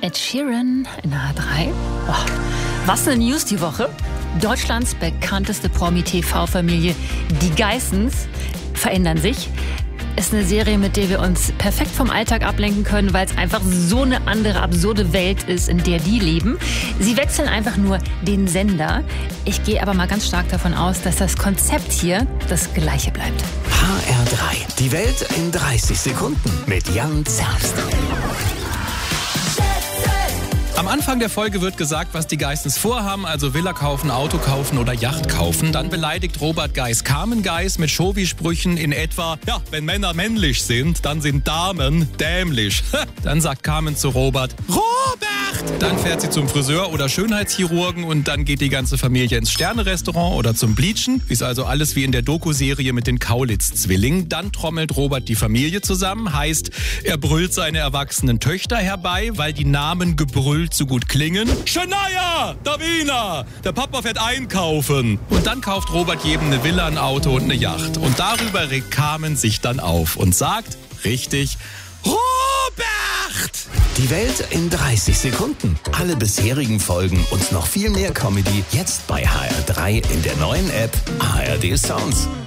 Ed Sheeran in H3. Oh, was eine News die Woche. Deutschlands bekannteste Promi-TV-Familie, die Geissens, verändern sich. Ist eine Serie, mit der wir uns perfekt vom Alltag ablenken können, weil es einfach so eine andere, absurde Welt ist, in der die leben. Sie wechseln einfach nur den Sender. Ich gehe aber mal ganz stark davon aus, dass das Konzept hier das gleiche bleibt. HR3. Die Welt in 30 Sekunden mit Jan Zerbst. Am Anfang der Folge wird gesagt, was die Geissens vorhaben, also Villa kaufen, Auto kaufen oder Yacht kaufen. Dann beleidigt Robert Geiss Carmen Geiss mit Chauvi-Sprüchen in etwa, ja, wenn Männer männlich sind, dann sind Damen dämlich. Dann sagt Carmen zu Robert, Robert! Dann fährt sie zum Friseur oder Schönheitschirurgen und dann geht die ganze Familie ins Sterne-Restaurant oder zum Bleachen. Ist also alles wie in der Doku-Serie mit den Kaulitz-Zwillingen. Dann trommelt Robert die Familie zusammen, heißt, er brüllt seine erwachsenen Töchter herbei, weil die Namen gebrüllt so gut klingen. Shania, Davina, der Papa fährt einkaufen. Und dann kauft Robert jedem eine Villa, ein Auto und eine Yacht. Und darüber regt Carmen sich dann auf und sagt, richtig, Robert! Die Welt in 30 Sekunden. Alle bisherigen Folgen und noch viel mehr Comedy jetzt bei HR3 in der neuen App ARD Sounds.